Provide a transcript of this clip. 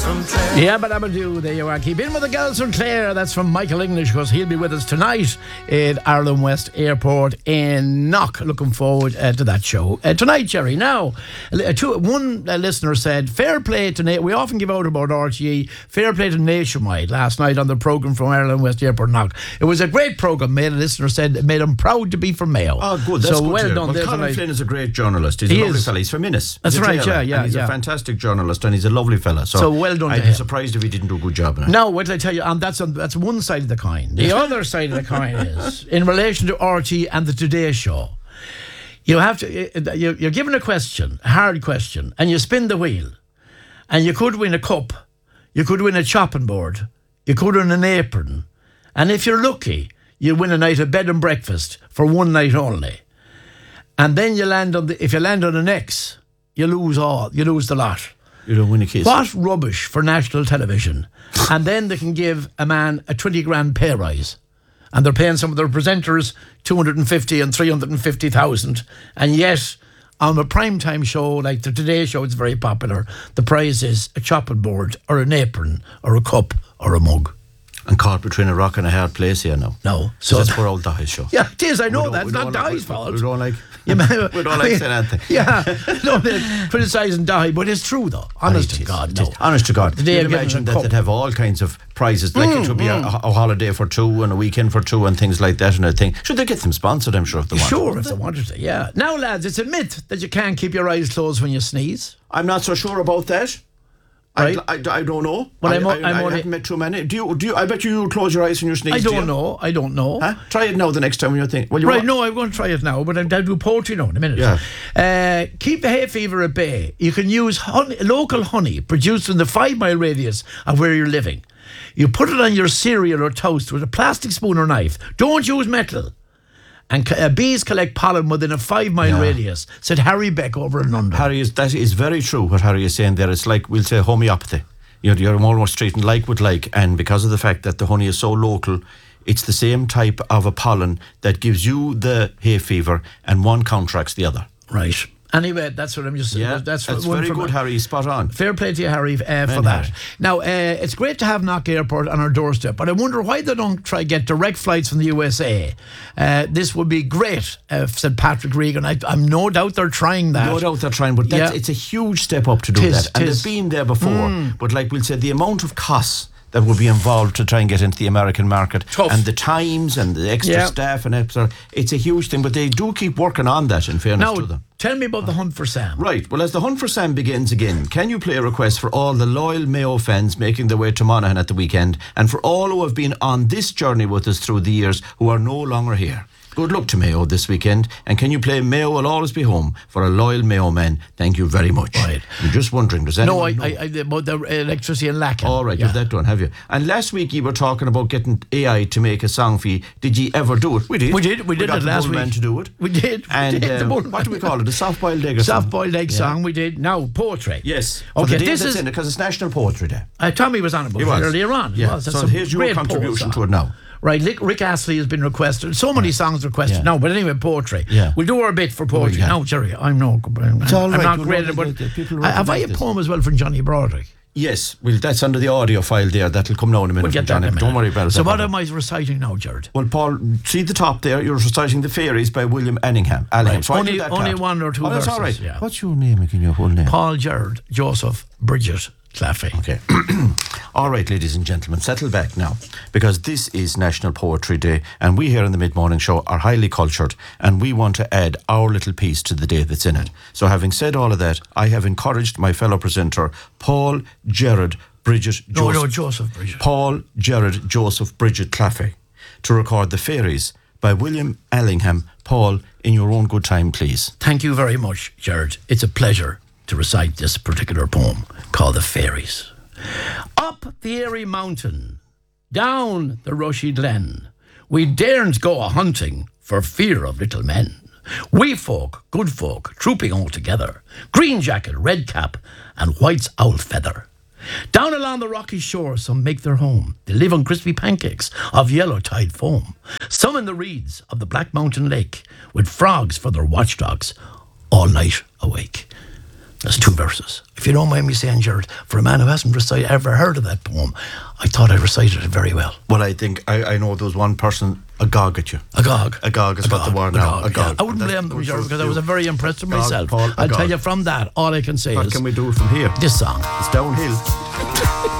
from Clare. Yeah, but I'm going to do. There you are. Keep in with the girls from Clare. That's from Michael English, because he'll be with us tonight at Ireland West Airport in Knock. Looking forward to that show tonight, Jerry. Now, one listener said, fair play to we often give out about RTE, fair play to Nationwide last night on the programme from Ireland West Airport Knock. It was a great programme, made a listener said, it made him proud to be from Mayo. Oh, good. That's so good. Well done. Well, Colin Flynn is a great journalist. He's a lovely fella. He's from Innis. That's right, yeah. He's a fantastic journalist and he's a lovely fella. So well done. I'd be surprised if he didn't do a good job in it. Now, what did I tell you? And that's one side of the coin. The other side of the coin is in relation to RT and the Today Show. You have to. You're given a question, a hard question, and you spin the wheel, and you could win a cup, you could win a chopping board, you could win an apron, and if you're lucky, you win a night of bed and breakfast for one night only. And then you land on if you land on an X, you lose the lot. You don't win a case. What rubbish for national television. And then they can give a man a 20 grand pay rise. And they're paying some of their presenters 250 and 350,000. And yet, on a primetime show like the Today Show, it's very popular. The prize is a chopping board or an apron or a cup or a mug. And caught between a rock and a hard place here now. No. So that's where old Dahi's show. Yeah, it is. I know that's not Dahi's fault. We don't like saying anything. Yeah. No, criticising Dahi, but it's true though. Honest to God. No. Honest to God. You'd imagine that they'd have all kinds of prizes. Like it would be a holiday for two and a weekend for two and things like that and a thing. Should they get them sponsored, I'm sure, if they wanted. Sure, if they wanted to, yeah. Now, lads, it's a myth that you can't keep your eyes closed when you sneeze. I'm not so sure about that. Right. I don't know. But I haven't met too many. Do you? I bet you close your eyes when you sneeze. I don't know. Huh? Try it now the next time when you're thinking. No, I'm going to try it now, but I'll do poetry now in a minute. Yeah. Keep the hay fever at bay. You can use local honey produced in the 5 mile radius of where you're living. You put it on your cereal or toast with a plastic spoon or knife. Don't use metal. And bees collect pollen within a 5 mile radius, said Harry Beck over in London. That is very true what Harry is saying there. It's like, we'll say, homeopathy. You're almost treating like with like, and because of the fact that the honey is so local, it's the same type of a pollen that gives you the hay fever, and one counteracts the other. Right. Anyway, that's what I'm just saying. Yeah, that's very good, Harry. Spot on. Fair play to you, Harry, for that. Now, it's great to have Knock Airport on our doorstep, but I wonder why they don't try get direct flights from the USA. This would be great, said Patrick Regan. I'm no doubt they're trying that. No doubt they're trying, but it's a huge step up to do that. And they've been there before. But like we'll say, the amount of costs that would be involved to try and get into the American market. Tough. And the times and the extra staff and extra, it's a huge thing, but they do keep working on that, in fairness to them. Tell me about the Hunt for Sam. Right, well, as the Hunt for Sam begins again, can you play a request for all the loyal Mayo fans making their way to Monaghan at the weekend, and for all who have been on this journey with us through the years who are no longer here? Good luck to Mayo this weekend, and can you play Mayo Will Always Be Home for a loyal Mayo man? Thank you very much. Right. I'm just wondering, does anyone know? I about the electricity in Lacken. All right, you've that done, have you? And last week you were talking about getting AI to make a song for you. Did you ever do it? We did. We did it last week. Man to do it. We did. And what do we call it? A soft-boiled egg or something? Soft-boiled egg song we did. Now, poetry. Yes. Okay, this is in it, because it's National Poetry Day. Tommy was on about it earlier on. Yeah. So here's your contribution to it now. Right, Rick Astley has been requested. So many songs requested now, but anyway, poetry. Yeah. We'll do our bit for poetry. Now, Jerry, I'm not great at it, but have I a poem as well from Johnny Broderick? Yes, well, that's under the audio file there. That'll come now in a minute. We'll get that in a minute. Don't worry about it. So what am I reciting now, Jared? Well, Paul, see the top there? You're reciting The Fairies by William Allingham. Right. So only one or two verses. That's all right. Yeah. What's your name again, your whole name? Paul Gerard Joseph Bridget Claffey. Okay. All right, ladies and gentlemen, settle back now, because this is National Poetry Day, and we here in the Mid-Morning Show are highly cultured, and we want to add our little piece to the day that's in it. So having said all of that, I have encouraged my fellow presenter, Paul Gerard Bridget Joseph Bridget. Paul Gerard Joseph Bridget Claffey, to record The Fairies by William Allingham. Paul, in your own good time, please. Thank you very much, Gerard. It's a pleasure to recite this particular poem called The Fairies. Up the airy mountain, down the rushy glen, we daren't go a-hunting for fear of little men. Wee folk, good folk, trooping all together, green jacket, red cap, and white's owl feather. Down along the rocky shore some make their home. They live on crispy pancakes of yellow tide foam. Some in the reeds of the Black Mountain Lake, with frogs for their watchdogs, all night awake. There's 2 verses. If you don't mind me saying, Gerard, for a man who hasn't ever heard of that poem, I thought I recited it very well. Well, I think I know there was one person agog at you. Agog. Agog is what the word now. Agog. I wouldn't blame them, Gerard, because I was very impressed with myself. Paul, I'll tell you from that, all I can say is... What can we do from here? This song. It's downhill.